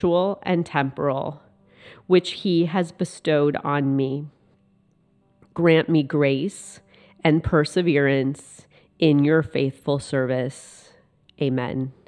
spiritual and temporal, which he has bestowed on me. Grant me grace and perseverance in your faithful service. Amen.